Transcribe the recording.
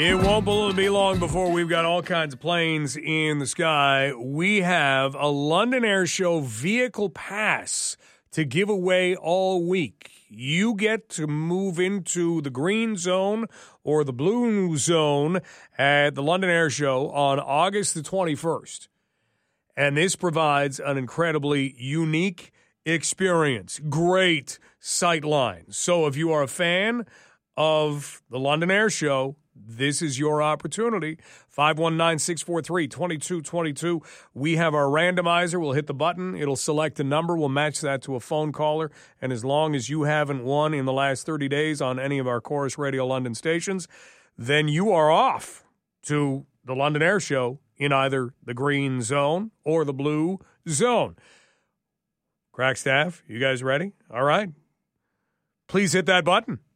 It won't be long before we've got all kinds of planes in the sky. We have a London Air Show vehicle pass to give away all week. You get to move into the green zone or the blue zone at the London Air Show on August the 21st. And this provides an incredibly unique experience. Great sight lines. So if you are a fan of the London Air Show, this is your opportunity. 519-643-2222. We have our randomizer. We'll hit the button. It'll select a number. We'll match that to a phone caller. And as long as you haven't won in the last 30 days on any of our Chorus Radio London stations, then you are off to the London Air Show in either the green zone or the blue zone. Crack staff, you guys ready? All right. Please hit that button.